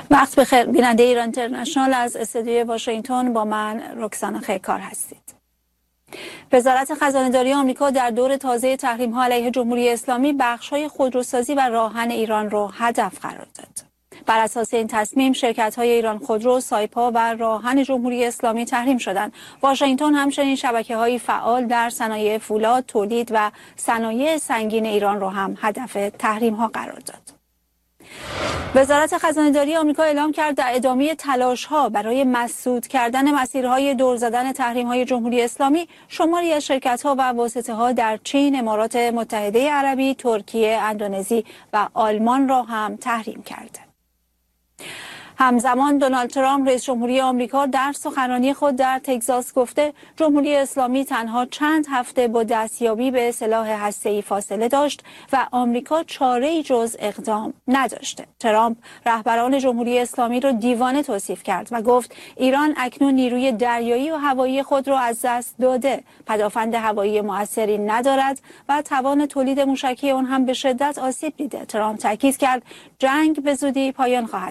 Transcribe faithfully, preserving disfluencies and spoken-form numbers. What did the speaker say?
وقت بخیر بیننده ایران اینترنشنال از استودیوی واشنگتن، با من رکسانا خیرکار هستید. وزارت خزانه‌داری آمریکا در دور تازه تحریم‌ها علیه جمهوری اسلامی بخش‌های خودروسازی و راهن ایران را هدف قرار داد. بر اساس این تصمیم شرکت‌های ایران خودرو، سایپا و راهن جمهوری اسلامی تحریم شدند. واشنگتن همچنین شبکه‌های فعال در صنایع فولاد، تولید و صنایع سنگین ایران را هم هدف تحریم‌ها قرار داد. وزارت خزانه‌داری آمریکا اعلام کرد در ادامه تلاش‌ها برای مسدود کردن مسیرهای دور زدن تحریم‌های جمهوری اسلامی، شماری از شرکت‌ها و واسطه‌ها در چین، امارات متحده عربی، ترکیه، اندونزی و آلمان را هم تحریم کرد. همزمان دونالد ترامپ رئیس جمهوری آمریکا در سخنرانی خود در تگزاس گفته جمهوری اسلامی تنها چند هفته با دستیابی به سلاح هسته‌ای فاصله داشت و آمریکا چاره‌ای جز اقدام نداشته. ترامپ رهبران جمهوری اسلامی را دیوانه توصیف کرد و گفت ایران اکنون نیروی دریایی و هوایی خود را از دست داده، پدافند هوایی موثری ندارد و توان تولید موشکی آن هم به شدت آسیب دیده. ترامپ تاکید کرد جنگ به زودی پایان خواهد